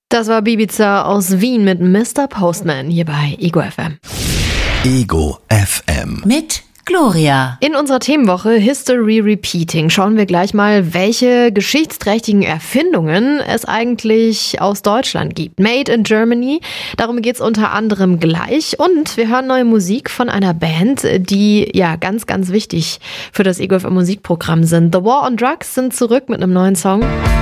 Das war Bibiza aus Wien mit Mr. Postman hier bei Ego FM. Ego FM. Mit Gloria. In unserer Themenwoche History Repeating schauen wir gleich mal, welche geschichtsträchtigen Erfindungen es eigentlich aus Deutschland gibt. Made in Germany, darum geht's unter anderem gleich. Und wir hören neue Musik von einer Band, die ja ganz, ganz wichtig für das Ego FM Musikprogramm sind. The War on Drugs sind zurück mit einem neuen Song.